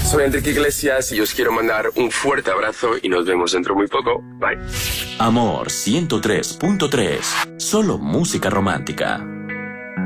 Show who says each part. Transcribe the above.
Speaker 1: Soy Enrique Iglesias y os quiero mandar un fuerte abrazo y nos vemos dentro muy poco. Bye.
Speaker 2: Amor 103.3. Solo música romántica.